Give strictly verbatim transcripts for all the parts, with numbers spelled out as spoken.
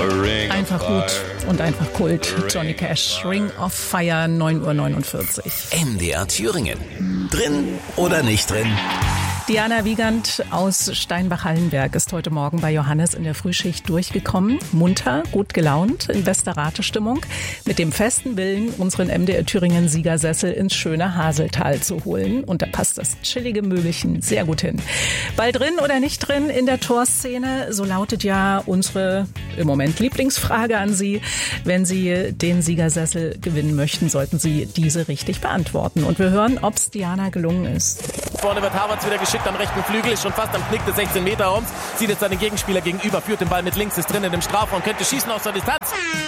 Einfach gut und einfach Kult. Johnny Cash, Ring of Fire, neun Uhr neunundvierzig. M D R Thüringen. Drin oder nicht drin? Diana Wiegand aus Steinbach-Hallenberg ist heute Morgen bei Johannes in der Frühschicht durchgekommen. Munter, gut gelaunt, in bester Ratestimmung, mit dem festen Willen, unseren M D R Thüringen-Siegersessel ins schöne Haseltal zu holen. Und da passt das chillige Möbelchen sehr gut hin. Ball drin oder nicht drin in der Torszene? So lautet ja unsere im Moment Lieblingsfrage an Sie. Wenn Sie den Siegersessel gewinnen möchten, sollten Sie diese richtig beantworten. Und wir hören, ob es Diana gelungen ist. Vorne wird Havertz wieder geschickt am rechten Flügel, ist schon fast am Knick des sechzehn Meter Raums, sieht jetzt seinen Gegenspieler gegenüber, führt den Ball mit links, ist drin in dem Strafraum, könnte schießen aus der Distanz.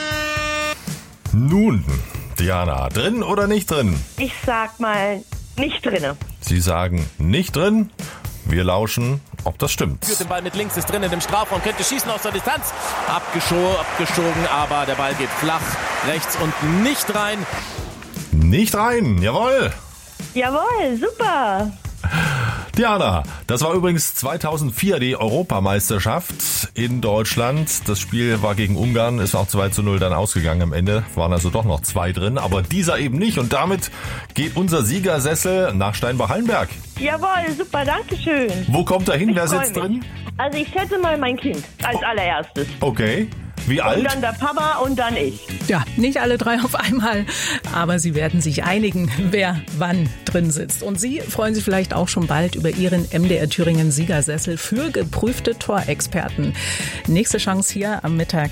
Nun, Diana, drin oder nicht drin? Ich sag mal, nicht drinne. Sie sagen nicht drin. Wir lauschen, ob das stimmt. Führt den Ball mit links, ist drin in dem Strafraum, könnte schießen aus der Distanz. Abgeschoben, abgeschoben, aber der Ball geht flach rechts und nicht rein. Nicht rein, jawohl. Jawohl, super. Diana, das war übrigens zweitausendvier die Europameisterschaft in Deutschland. Das Spiel war gegen Ungarn, ist auch zwei zu null dann ausgegangen. Am Ende waren also doch noch zwei drin, aber dieser eben nicht. Und damit geht unser Siegersessel nach Steinbach-Hallenberg. Jawohl, super, danke schön. Wo kommt er hin? Ich Wer freu sitzt mich. drin? Also ich schätze mal mein Kind als allererstes. Okay. Wie Und alt? dann der Papa und dann ich. Ja, nicht alle drei auf einmal, aber sie werden sich einigen, wer wann drin sitzt. Und Sie freuen sich vielleicht auch schon bald über Ihren M D R Thüringen Siegersessel für geprüfte Torexperten. Nächste Chance hier am Mittag.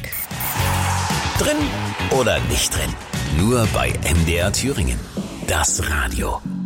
Drin oder nicht drin? Nur bei M D R Thüringen. Das Radio.